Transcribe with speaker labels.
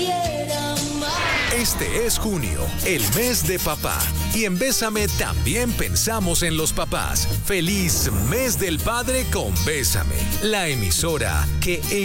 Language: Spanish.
Speaker 1: quiera más.
Speaker 2: Este es junio, el mes de papá. Y en Bésame también pensamos en los papás. Feliz mes del padre con Bésame, la emisora que